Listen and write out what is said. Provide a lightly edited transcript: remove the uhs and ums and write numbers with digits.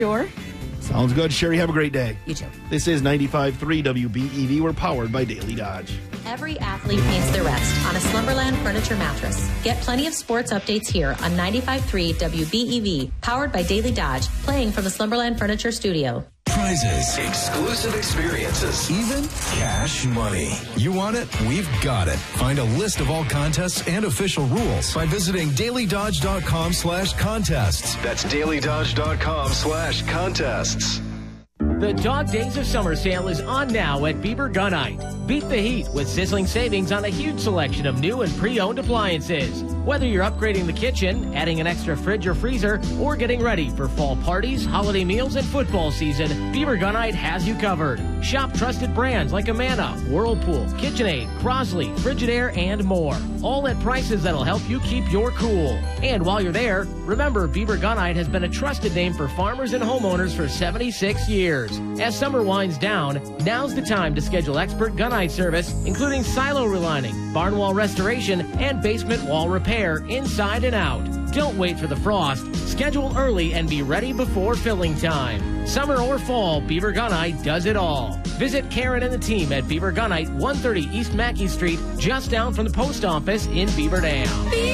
Sure. Sounds good. Sherry, have a great day. You too. This is 95.3 WBEV. We're powered by Daily Dodge. Every athlete needs their rest on a Slumberland furniture mattress. Get plenty of sports updates here on 95.3 WBEV, powered by Daily Dodge, playing from the Slumberland Furniture Studio. Prizes, exclusive experiences, even cash money. You want it? We've got it. Find a list of all contests and official rules by visiting dailydodge.com/contests. That's dailydodge.com/contests. The Dog Days of Summer sale is on now at Beaver Gunite. Beat the heat with sizzling savings on a huge selection of new and pre-owned appliances. Whether you're upgrading the kitchen, adding an extra fridge or freezer, or getting ready for fall parties, holiday meals, and football season, Beaver Gunite has you covered. Shop trusted brands like Amana, Whirlpool, KitchenAid, Crosley, Frigidaire, and more. All at prices that'll help you keep your cool. And while you're there, remember Beaver Gunite has been a trusted name for farmers and homeowners for 76 years. As summer winds down, now's the time to schedule expert gunite service, including silo relining, barn wall restoration, and basement wall repair inside and out. Don't wait for the frost. Schedule early and be ready before filling time. Summer or fall, Beaver Gunite does it all. Visit Karen and the team at Beaver Gunite, 130 East Mackey Street, just down from the post office in Beaver Dam.